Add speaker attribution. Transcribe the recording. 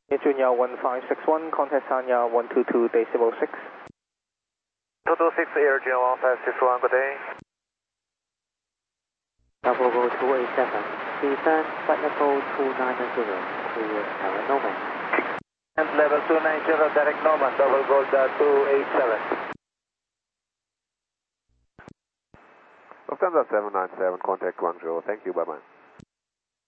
Speaker 1: Junior 1561, contact Sanya 122.6.
Speaker 2: 226 Air Junior 1561, good day.
Speaker 3: Bravo 287, descend flight level 290, clear Nomad.
Speaker 2: And level 290, direct Nomad, double gold 287.
Speaker 4: Lufthansa 797, contact Guangzhou, thank you, bye-bye.